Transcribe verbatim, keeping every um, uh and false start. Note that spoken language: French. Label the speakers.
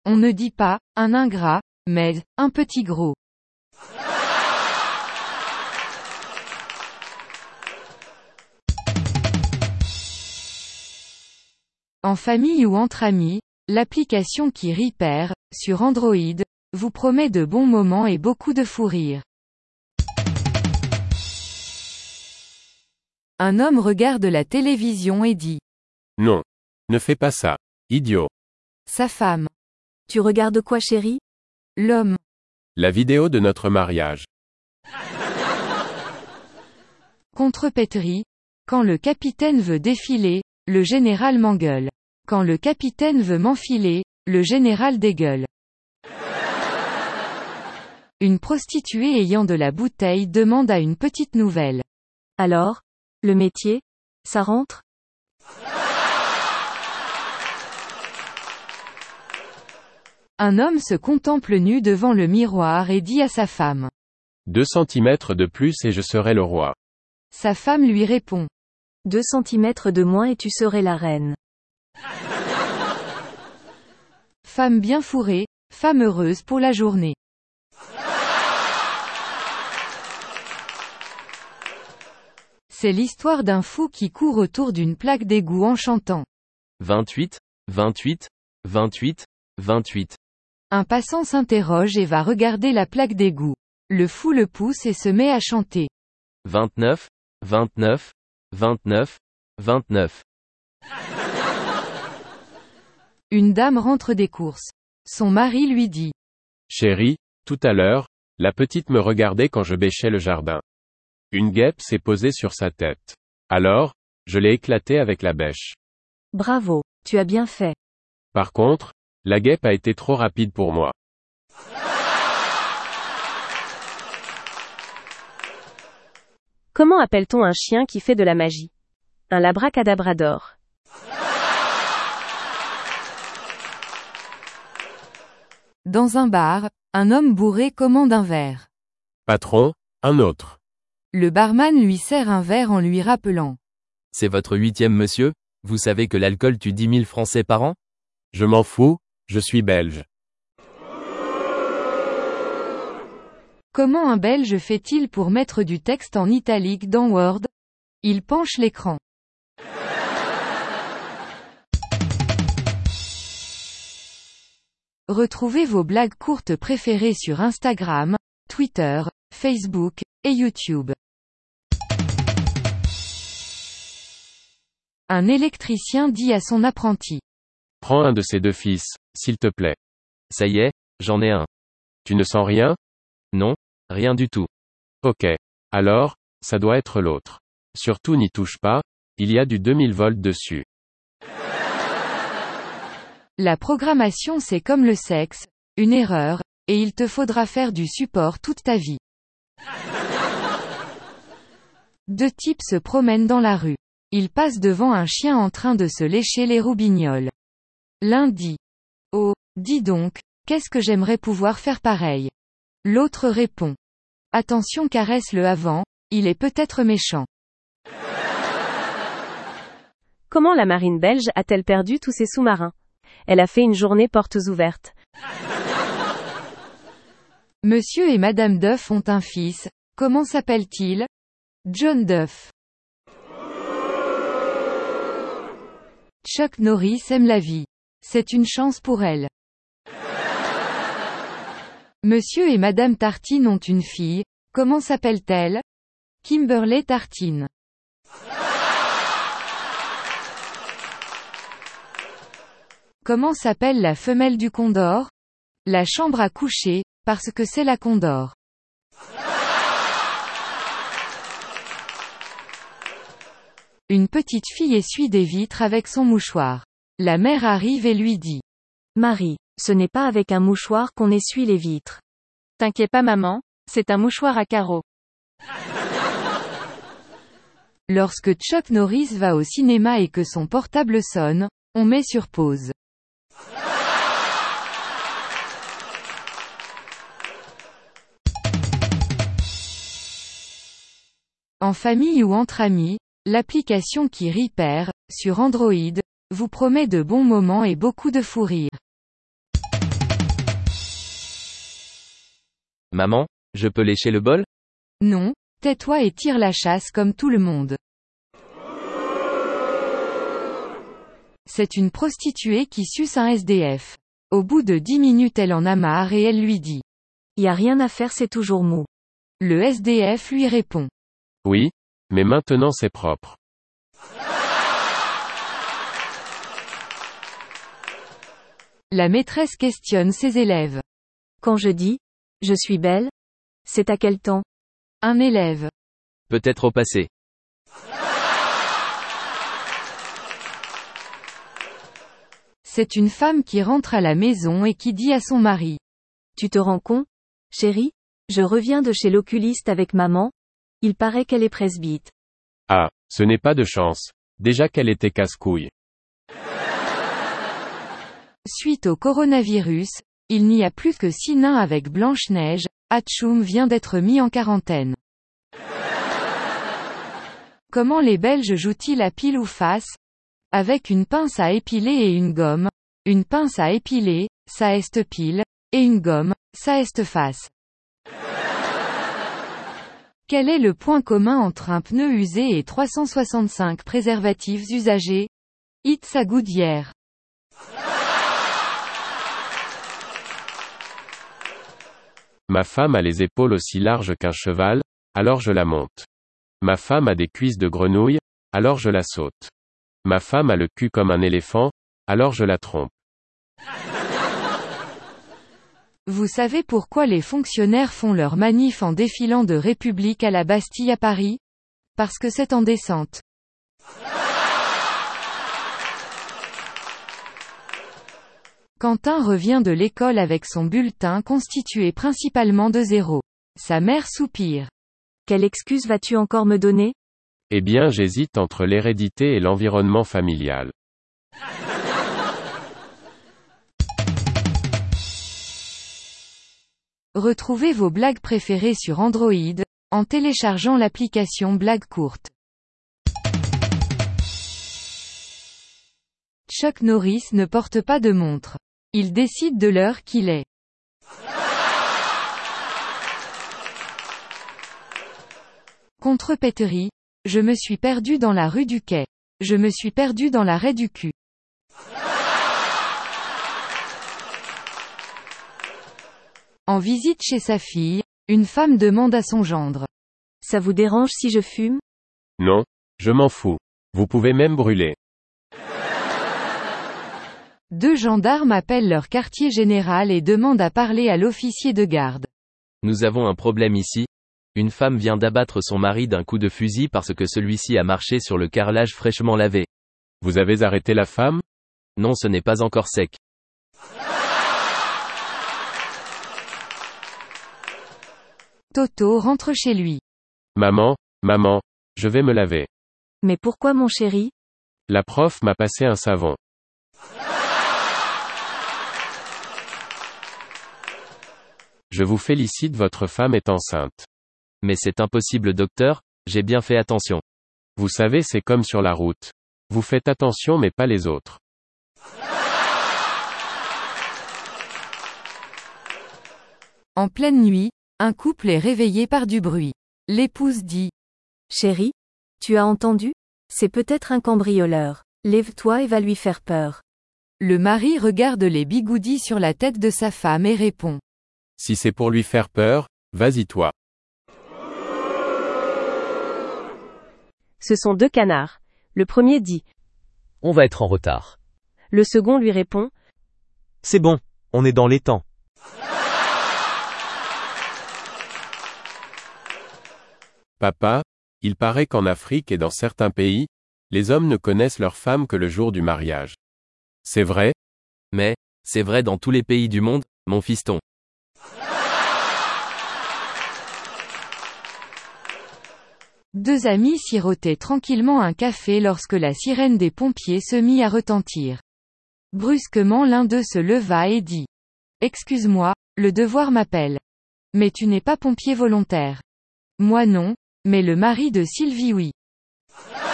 Speaker 1: On ne dit pas, un ingrat, mais, un petit gros. En famille ou entre amis, l'application qui rit perd, sur Android, vous promet de bons moments et beaucoup de fou rire. Un homme regarde la télévision et dit:
Speaker 2: Non. Ne fais pas ça. Idiot.
Speaker 1: Sa femme.
Speaker 3: Tu regardes quoi, chérie?
Speaker 1: L'homme.
Speaker 2: La vidéo de notre mariage.
Speaker 1: Contrepétrie. Quand le capitaine veut défiler, le général m'engueule. Quand le capitaine veut m'enfiler, le général dégueule. Une prostituée ayant de la bouteille demande à une petite nouvelle.
Speaker 3: Alors? Le métier? Ça rentre?
Speaker 1: Un homme se contemple nu devant le miroir et dit à sa femme:
Speaker 2: Deux centimètres de plus et je serai le roi.
Speaker 1: Sa femme lui répond:
Speaker 3: Deux centimètres de moins et tu serais la reine.
Speaker 1: Femme bien fourrée, femme heureuse pour la journée. C'est l'histoire d'un fou qui court autour d'une plaque d'égout en chantant:
Speaker 4: vingt-huit, vingt-huit, vingt-huit, vingt-huit.
Speaker 1: Un passant s'interroge et va regarder la plaque d'égout. Le fou le pousse et se met à chanter:
Speaker 4: vingt-neuf, vingt-neuf, vingt-neuf, vingt-neuf.
Speaker 1: Une dame rentre des courses. Son mari lui dit:
Speaker 2: Chérie, tout à l'heure, la petite me regardait quand je bêchais le jardin. Une guêpe s'est posée sur sa tête. Alors, je l'ai éclatée avec la bêche.
Speaker 3: Bravo, tu as bien fait.
Speaker 2: Par contre, la guêpe a été trop rapide pour moi.
Speaker 3: Comment appelle-t-on un chien qui fait de la magie? Un labracadabrador.
Speaker 1: Dans un bar, un homme bourré commande un verre.
Speaker 2: Patron, un autre.
Speaker 1: Le barman lui sert un verre en lui rappelant:
Speaker 4: C'est votre huitième monsieur? Vous savez que l'alcool tue dix mille Français par an?
Speaker 2: Je m'en fous, je suis belge.
Speaker 1: Comment un Belge fait-il pour mettre du texte en italique dans Word? Il penche l'écran. Retrouvez vos blagues courtes préférées sur Instagram, Twitter, Facebook, et YouTube. Un électricien dit à son apprenti:
Speaker 2: Prends un de ces deux fils, s'il te plaît.
Speaker 4: Ça y est, j'en ai un.
Speaker 2: Tu ne sens rien?
Speaker 4: Non, rien du tout.
Speaker 2: Ok. Alors, ça doit être l'autre. Surtout n'y touche pas, il y a du deux mille volts dessus.
Speaker 1: La programmation c'est comme le sexe, une erreur, et il te faudra faire du support toute ta vie. Deux types se promènent dans la rue. Ils passent devant un chien en train de se lécher les roubignoles. L'un dit: Oh, dis donc, qu'est-ce que j'aimerais pouvoir faire pareil. L'autre répond: Attention, caresse-le avant, il est peut-être méchant.
Speaker 3: Comment la marine belge a-t-elle perdu tous ses sous-marins? Elle a fait une journée portes ouvertes.
Speaker 1: Monsieur et Madame Duff ont un fils. Comment s'appelle-t-il? John Duff. Chuck Norris aime la vie. C'est une chance pour elle. Monsieur et Madame Tartine ont une fille. Comment s'appelle-t-elle? Kimberly Tartine. Comment s'appelle la femelle du condor? La chambre à coucher, parce que c'est la condor. Une petite fille essuie des vitres avec son mouchoir. La mère arrive et lui dit:
Speaker 3: Marie, ce n'est pas avec un mouchoir qu'on essuie les vitres.
Speaker 1: T'inquiète pas maman, c'est un mouchoir à carreaux. Lorsque Chuck Norris va au cinéma et que son portable sonne, on met sur pause. En famille ou entre amis, l'application qui rit perd, sur Android, vous promet de bons moments et beaucoup de fou rire.
Speaker 4: Maman, je peux lécher le bol?
Speaker 1: Non, tais-toi et tire la chasse comme tout le monde. C'est une prostituée qui suce un S D F. Au bout de dix minutes elle en a marre et elle lui dit.
Speaker 3: Y a rien à faire, c'est toujours mou.
Speaker 1: Le S D F lui répond.
Speaker 2: Oui, mais maintenant c'est propre.
Speaker 1: La maîtresse questionne ses élèves.
Speaker 3: Quand je dis « je suis belle », c'est à quel temps?
Speaker 1: Un élève.
Speaker 4: Peut-être au passé.
Speaker 1: C'est une femme qui rentre à la maison et qui dit à son mari.
Speaker 3: Tu te rends compte, chérie? Je reviens de chez l'oculiste avec maman. Il paraît qu'elle est presbyte.
Speaker 2: Ah, ce n'est pas de chance. Déjà qu'elle était casse-couille.
Speaker 1: Suite au coronavirus, il n'y a plus que six nains avec Blanche-Neige. Hatchoum vient d'être mis en quarantaine. Comment les Belges jouent-ils à pile ou face? Avec une pince à épiler et une gomme. Une pince à épiler, ça est pile, et une gomme, ça est face. Quel est le point commun entre un pneu usé et trois cent soixante-cinq préservatifs usagés? It's a good year.
Speaker 2: Ma femme a les épaules aussi larges qu'un cheval, alors je la monte. Ma femme a des cuisses de grenouille, alors je la saute. Ma femme a le cul comme un éléphant, alors je la trompe.
Speaker 1: Vous savez pourquoi les fonctionnaires font leur manif en défilant de République à la Bastille à Paris? Parce que c'est en descente. Quentin revient de l'école avec son bulletin constitué principalement de zéros. Sa mère soupire.
Speaker 3: Quelle excuse vas-tu encore me donner?
Speaker 2: Eh bien, j'hésite entre l'hérédité et l'environnement familial.
Speaker 1: Retrouvez vos blagues préférées sur Android, en téléchargeant l'application Blagues courtes. Chuck Norris ne porte pas de montre. Il décide de l'heure qu'il est. Contrepéterie. Je me suis perdu dans la rue du Quai. Je me suis perdu dans l'arrêt du cul. En visite chez sa fille, une femme demande à son gendre.
Speaker 3: Ça vous dérange si je fume?
Speaker 2: Non, je m'en fous. Vous pouvez même brûler.
Speaker 1: Deux gendarmes appellent leur quartier général et demandent à parler à l'officier de garde.
Speaker 4: Nous avons un problème ici. Une femme vient d'abattre son mari d'un coup de fusil parce que celui-ci a marché sur le carrelage fraîchement lavé.
Speaker 2: Vous avez arrêté la femme?
Speaker 4: Non, ce n'est pas encore sec.
Speaker 1: Toto rentre chez lui.
Speaker 2: Maman, maman, je vais me laver.
Speaker 3: Mais pourquoi mon chéri?
Speaker 2: La prof m'a passé un savon. Je vous félicite, votre femme est enceinte.
Speaker 4: Mais c'est impossible, docteur, j'ai bien fait attention.
Speaker 2: Vous savez, c'est comme sur la route. Vous faites attention mais pas les autres.
Speaker 1: En pleine nuit, un couple est réveillé par du bruit. L'épouse dit.
Speaker 3: Chérie, tu as entendu? C'est peut-être un cambrioleur. Lève-toi et va lui faire peur.
Speaker 1: Le mari regarde les bigoudis sur la tête de sa femme et répond.
Speaker 2: Si c'est pour lui faire peur, vas-y toi.
Speaker 3: Ce sont deux canards. Le premier dit.
Speaker 5: On va être en retard.
Speaker 3: Le second lui répond.
Speaker 5: C'est bon, on est dans les temps.
Speaker 2: Papa, il paraît qu'en Afrique et dans certains pays, les hommes ne connaissent leurs femmes que le jour du mariage. C'est vrai?
Speaker 4: Mais, c'est vrai dans tous les pays du monde, mon fiston.
Speaker 1: Deux amis sirotaient tranquillement un café lorsque la sirène des pompiers se mit à retentir. Brusquement l'un d'eux se leva et dit. Excuse-moi, le devoir m'appelle. Mais tu n'es pas pompier volontaire. Moi non, mais le mari de Sylvie oui.